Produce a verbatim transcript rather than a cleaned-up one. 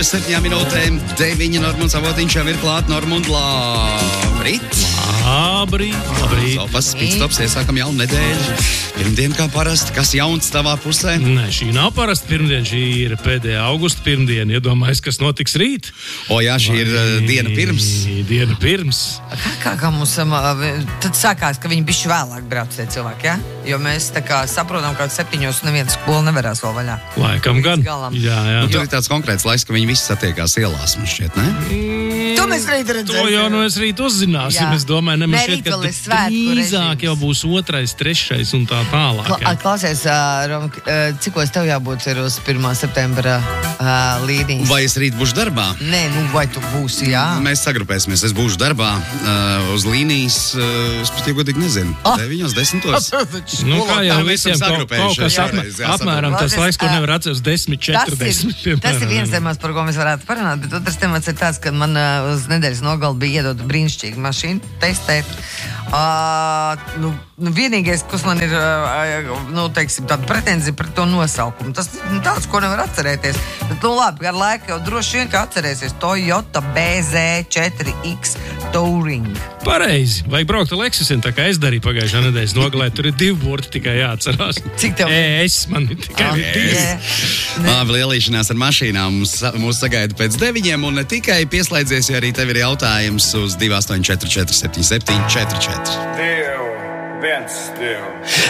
Septiņām minūtēm deviņi Normunds Avotiņš jau ir klāt. Normund, labrīt! Labrīt, labrīt. Sofas pitstops, iesākam jaunu nedēļu. Pirmdien kā parasti, kas jauns tavā pusē? Nē, šī nav parasta pirmdiena, šī ir pēdējā augusta pirmdiena. Iedomājies, kas notiks rīt? O jā, šī ir uh, diena pirms. Diena pirms. Kā, kā, kā mums, um, tad sākās, ka viņi bišķi vēlāk brauc tie cilvēki, ja? Jo mēs tā kā saprotam, ka septiņos neviens skola nevarās vēl vaļā. Laikam gan. Jā, jā. Un tur ir tāds konkrēts laiks, ka viņi visi satiekās ielās, man šķiet, ne? Mm, to mēs rīt redzēsim. To jau nu es rīt uzzināsim. Jā. Es domāju, nemaz Ne, šķiet, rīt ka vēl ir svētku drīzāk režīms. jau būs otrais, trešais un tā tālāk. Kla, jā. klausies, uh, Rom, uh, cikos tev jābūt ir uz pirmā septembra uh, līnijas? Vai es rīt būšu darbā? Nē, nu vai tu būsi, jā? Mēs sagrupēsimies, es būšu darbā uh, uz līnijas, uh, es pat jau godīgi nezinu, Ah. deviņos, desmitos. Nu, kā jau Tā mēs visiem esam kaut, kaut kas sagrupējušies, apmē, jā, jā, apmēram tas saprotu. laiks, kur Labi, nevar atceros desmit, četrdesmit. Tas ir, tas ir viens temats, par ko mēs varētu parunāt, bet otrs temats ir tāds, ka man uh, uz nedēļas nogali bija iedota brīnišķīga mašīna testēt. Uh, nu, nu, vienīgais, kas man ir uh, nu, teiksim, tāda pretenzija par to nosaukumu, tas ir nu, tāds, ko nevar atcerēties. Bet, nu, labi, ar laiku jau droši vien, ka atcerēsies Toyota B Z četri X Touring. Pareizi. Vajag braukt ar Lexusiem, tā kā es darīju pagājušā nedēļas nogalē. Tur ir divi burti tikai jāatcerās. Cik tev? Es, man ir tikai Ah, divi. nē. Labi, lielīšanās ar mašīnām mūs, mūs sagaida pēc deviņiem, un ne tikai pieslēdzies, ja arī tev ir jautājums uz divi astoņi četri četri septiņi septiņi četri četri. Divi, viens, divi.